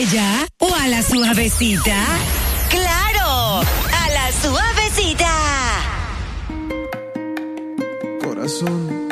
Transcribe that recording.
bella o a la suavecita? ¡Claro! ¡A la suavecita! Corazón,